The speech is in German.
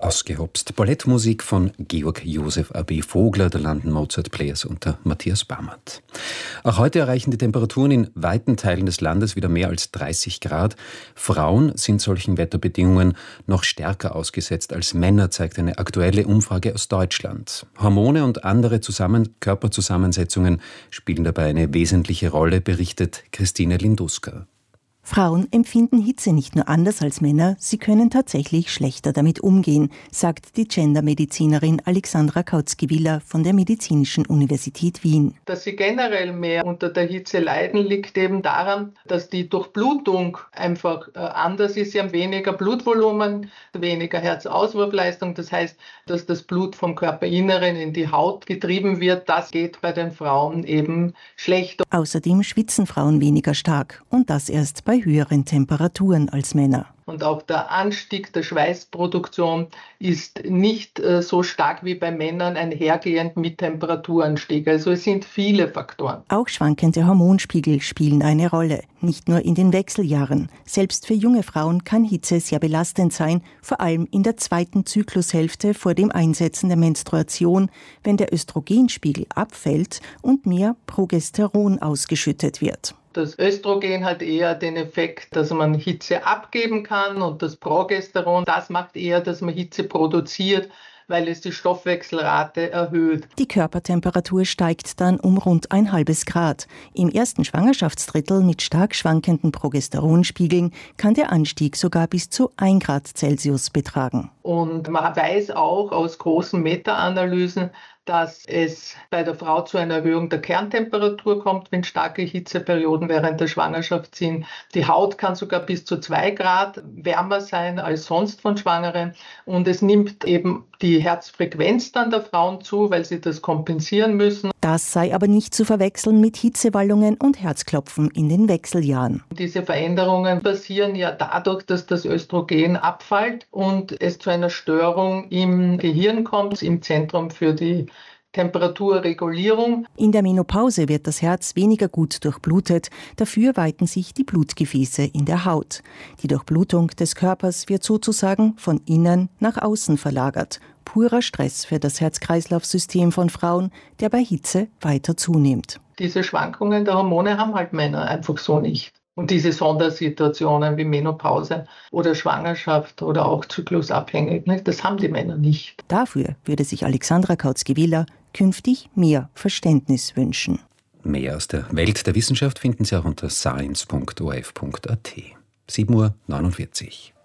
ausgehopst. Ballettmusik von Georg Josef A.B. Vogler, der London Mozart Players unter Matthias Bamert. Auch heute erreichen die Temperaturen in weiten Teilen des Landes wieder mehr als 30 Grad. Frauen sind solchen Wetterbedingungen noch stärker ausgesetzt als Männer, zeigt eine aktuelle Umfrage aus Deutschland. Hormone und andere Körperzusammensetzungen spielen dabei eine wesentliche Rolle, berichtet Christine Linduska. Frauen empfinden Hitze nicht nur anders als Männer, sie können tatsächlich schlechter damit umgehen, sagt die Gendermedizinerin Alexandra Kautzki-Willer von der Medizinischen Universität Wien. Dass sie generell mehr unter der Hitze leiden, liegt eben daran, dass die Durchblutung einfach anders ist. Sie haben weniger Blutvolumen, weniger Herzauswurfleistung. Das heißt, dass das Blut vom Körperinneren in die Haut getrieben wird. Das geht bei den Frauen eben schlechter. Außerdem schwitzen Frauen weniger stark und das erst bei höheren Temperaturen als Männer. Und auch der Anstieg der Schweißproduktion ist nicht so stark wie bei Männern einhergehend mit Temperaturanstieg. Also es sind viele Faktoren. Auch schwankende Hormonspiegel spielen eine Rolle, nicht nur in den Wechseljahren. Selbst für junge Frauen kann Hitze sehr belastend sein, vor allem in der zweiten Zyklushälfte vor dem Einsetzen der Menstruation, wenn der Östrogenspiegel abfällt und mehr Progesteron ausgeschüttet wird. Das Östrogen hat eher den Effekt, dass man Hitze abgeben kann, und das Progesteron, das macht eher, dass man Hitze produziert, weil es die Stoffwechselrate erhöht. Die Körpertemperatur steigt dann um rund ein halbes Grad. Im ersten Schwangerschaftsdrittel mit stark schwankenden Progesteronspiegeln kann der Anstieg sogar bis zu 1 Grad Celsius betragen. Und man weiß auch aus großen Meta-Analysen, dass es bei der Frau zu einer Erhöhung der Kerntemperatur kommt, wenn starke Hitzeperioden während der Schwangerschaft sind. Die Haut kann sogar bis zu 2 Grad wärmer sein als sonst von Schwangeren. Und es nimmt eben die Herzfrequenz dann der Frauen zu, weil sie das kompensieren müssen. Das sei aber nicht zu verwechseln mit Hitzewallungen und Herzklopfen in den Wechseljahren. Diese Veränderungen passieren ja dadurch, dass das Östrogen abfällt und es zu einer Störung im Gehirn kommt, im Zentrum für die Temperaturregulierung. In der Menopause wird das Herz weniger gut durchblutet, dafür weiten sich die Blutgefäße in der Haut. Die Durchblutung des Körpers wird sozusagen von innen nach außen verlagert. Purer Stress für das Herz-Kreislauf-System von Frauen, der bei Hitze weiter zunimmt. Diese Schwankungen der Hormone haben halt Männer einfach so nicht. Und diese Sondersituationen wie Menopause oder Schwangerschaft oder auch zyklusabhängig, das haben die Männer nicht. Dafür würde sich Alexandra Kautzki-Willer künftig mehr Verständnis wünschen. Mehr aus der Welt der Wissenschaft finden Sie auch unter science.orf.at. 7:49 Uhr.